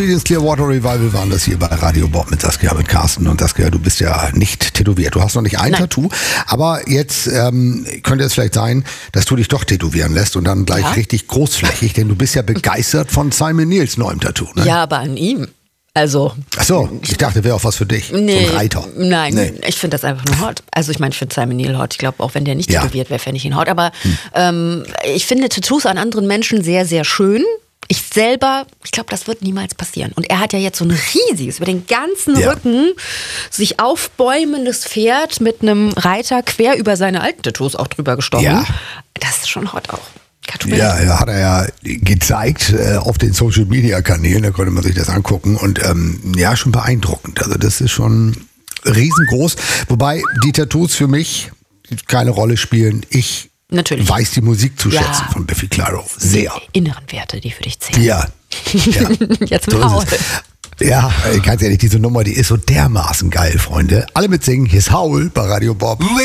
Das Clearwater Revival waren das hier bei Radio Bob mit Saskia, mit Carsten. Und Saskia, du bist ja nicht tätowiert. Du hast noch nicht ein Tattoo. Aber jetzt könnte es vielleicht sein, dass du dich doch tätowieren lässt und dann gleich richtig großflächig. Denn du bist ja begeistert von Simon Neils neuem Tattoo. Ne? Ja, aber an ihm. Also. Ach so, ich dachte, wäre auch was für dich. Nee, so ein Reiter. Nein, ich finde das einfach nur hot. Also ich meine, ich finde Simon Neil hot. Ich glaube, auch wenn der nicht tätowiert wäre, fände ich ihn hot. Aber ich finde Tattoos an anderen Menschen sehr, sehr schön. Ich selber, ich glaube, das wird niemals passieren. Und er hat ja jetzt so ein riesiges, über den ganzen Rücken, sich aufbäumendes Pferd mit einem Reiter quer über seine alten Tattoos auch drüber gestochen. Ja. Das ist schon hot auch. Ja, hat er ja gezeigt auf den Social-Media-Kanälen, da konnte man sich das angucken und schon beeindruckend. Also das ist schon riesengroß, wobei die Tattoos für mich keine Rolle spielen. Ich weiß die Musik zu schätzen von Biffy Clyro sehr. Die inneren Werte, die für dich zählen. Ja. Jetzt mit Paul. Ja, ganz ehrlich, diese Nummer, die ist so dermaßen geil, Freunde. Alle mitsingen, hier ist Howl bei Radio Bob.